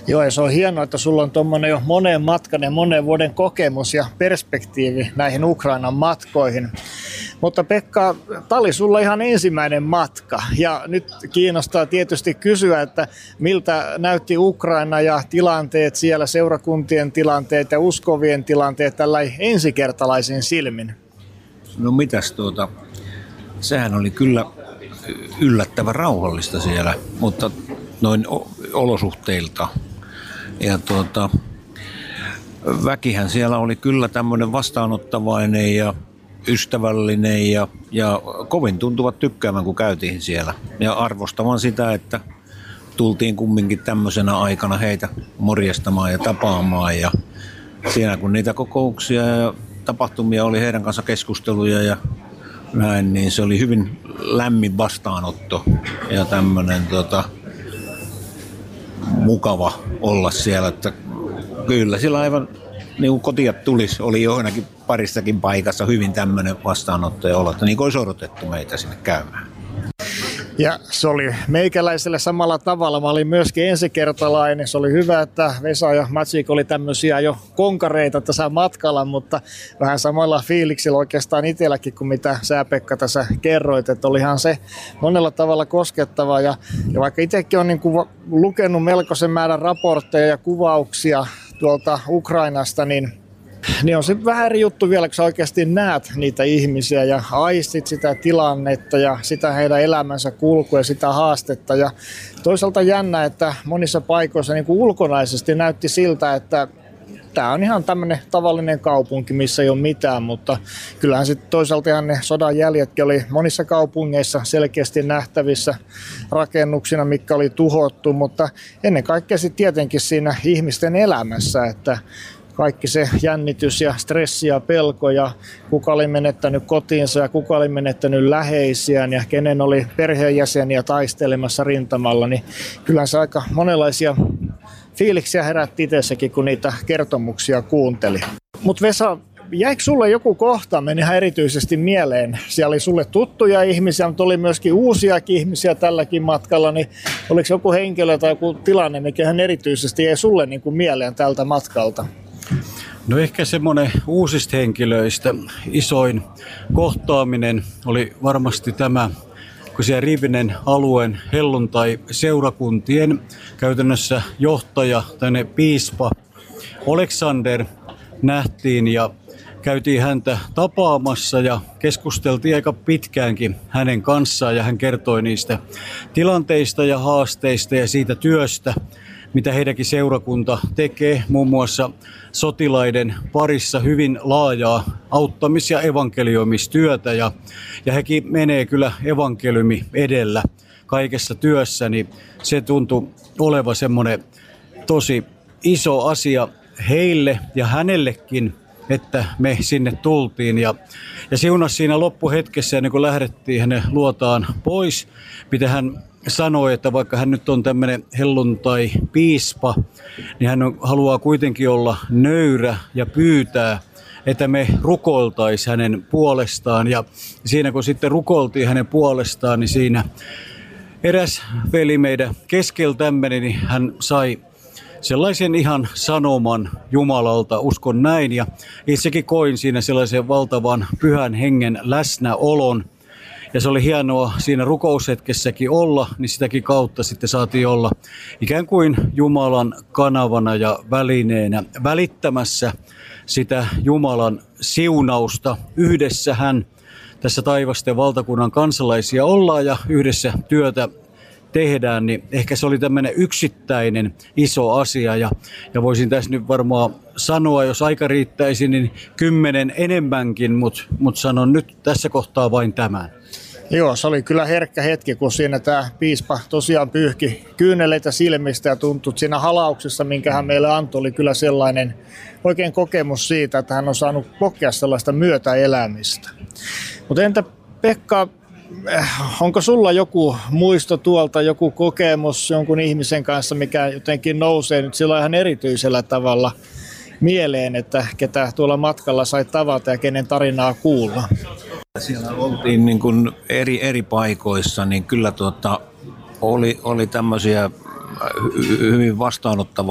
Joo, ja se on hienoa, että sulla on tuommoinen jo monen matkan ja monen vuoden kokemus ja perspektiivi näihin Ukrainan matkoihin. Mutta Pekka, tämä oli sulla ihan ensimmäinen matka ja nyt kiinnostaa tietysti kysyä, että miltä näytti Ukraina ja tilanteet siellä, seurakuntien tilanteet ja uskovien tilanteet tällä ensikertalaisin silmin? No mitäs sehän oli kyllä yllättävän rauhallista siellä, mutta noin olosuhteilta. Ja väkihän siellä oli kyllä tämmöinen vastaanottavainen ja ystävällinen ja kovin tuntuvat tykkäävän, kun käytiin siellä. Ja arvostavan sitä, että tultiin kumminkin tämmöisenä aikana heitä morjestamaan ja tapaamaan. Ja siinä kun niitä kokouksia ja tapahtumia oli heidän kanssa keskusteluja ja näin, niin se oli hyvin lämmin vastaanotto ja tämmöinen mukava olla siellä. Että kyllä sillä aivan niin kuin kotia tulisi, oli jo ainakin parissakin paikassa hyvin tämmöinen vastaanotto ja olla, että niin kuin olisi odotettu meitä sinne käymään. Ja se oli meikäläiselle samalla tavalla. Mä olin myöskin ensikertalainen. Se oli hyvä, että Vesa ja Maciek oli tämmöisiä jo konkareita tässä matkalla, mutta vähän samalla fiiliksillä oikeastaan itselläkin kuin mitä sä, Pekka, tässä kerroit. Että olihan se monella tavalla koskettava. Ja vaikka itsekin on niin kuin lukenut melkoisen määrän raportteja ja kuvauksia tuolta Ukrainasta, niin on se vähän eri juttu vielä, kun sä oikeasti näet niitä ihmisiä ja aistit sitä tilannetta ja sitä heidän elämänsä kulkua ja sitä haastetta. Ja toisaalta jännä, että monissa paikoissa niin kuin ulkonaisesti näytti siltä, että tämä on ihan tämmöinen tavallinen kaupunki, missä ei ole mitään, mutta kyllähän sitten toisaalta ihan ne sodan jäljetkin oli monissa kaupungeissa selkeästi nähtävissä rakennuksina, mitkä oli tuhottu, mutta ennen kaikkea sitten tietenkin siinä ihmisten elämässä, että kaikki se jännitys ja stressi ja pelko ja kuka oli menettänyt kotiinsa ja kuka oli menettänyt läheisiään ja kenen oli perheenjäseniä taistelemassa rintamalla, niin kyllä se aika monenlaisia fiiliksiä herätti itsessäkin, kun niitä kertomuksia kuunteli. Mutta Vesa, jäikö sulle joku kohtaaminen ihan erityisesti mieleen? Siellä oli sulle tuttuja ihmisiä, mutta oli myöskin uusiakin ihmisiä tälläkin matkalla, niin oliko joku henkilö tai joku tilanne, mikä ihan erityisesti jäi sulle niin kuin mieleen tältä matkalta? No ehkä semmoinen uusista henkilöistä isoin kohtaaminen oli varmasti tämä, kun siellä Rivinen alueen helluntai-seurakuntien käytännössä johtaja, tänne piispa Alexander nähtiin ja käytiin häntä tapaamassa ja keskusteltiin aika pitkäänkin hänen kanssaan ja hän kertoi niistä tilanteista ja haasteista ja siitä työstä, mitä heidänkin seurakunta tekee, muun muassa sotilaiden parissa hyvin laajaa auttamis- ja evankelioimistyötä. Ja hekin menee kyllä evankeliumi edellä kaikessa työssä, niin se tuntui olevan semmoinen tosi iso asia heille ja hänellekin, että me sinne tultiin. Ja siunasi siinä loppuhetkessä, ennen kuin lähdettiin hänen luotaan pois, mitä hän sanoi, että vaikka hän nyt on tämmöinen helluntai-piispa, niin hän haluaa kuitenkin olla nöyrä ja pyytää, että me rukoiltaisiin hänen puolestaan. Ja siinä kun sitten rukoiltiin hänen puolestaan, niin siinä eräs veli meidän keskeltämme, niin hän sai sellaisen ihan sanoman Jumalalta, uskon näin. Ja itsekin koin siinä sellaisen valtavan pyhän hengen läsnäolon. Ja se oli hienoa siinä rukoushetkessäkin olla, niin sitäkin kautta sitten saatiin olla ikään kuin Jumalan kanavana ja välineenä välittämässä sitä Jumalan siunausta. Yhdessä hän tässä taivasten valtakunnan kansalaisia ollaan ja yhdessä työtä tehdään, niin ehkä se oli tämmöinen yksittäinen iso asia ja voisin tässä nyt varmaan sanoa, jos aika riittäisi, niin 10 enemmänkin, mutta sanon nyt tässä kohtaa vain tämän. Joo, se oli kyllä herkkä hetki, kun siinä tämä piispa tosiaan pyyhki kyyneleitä silmistä ja tuntui siinä halauksessa, minkä hän meille antoi, oli kyllä sellainen oikein kokemus siitä, että hän on saanut kokea sellaista myötäelämistä. Mutta entä Pekka, onko sulla joku muisto tuolta, joku kokemus jonkun ihmisen kanssa, mikä jotenkin nousee nyt sillä ihan erityisellä tavalla mieleen, että ketä tuolla matkalla sai tavata ja kenen tarinaa kuulla? Siellä oltiin niin kuin eri paikoissa, niin kyllä oli tämmöisiä hyvin vastaanottavia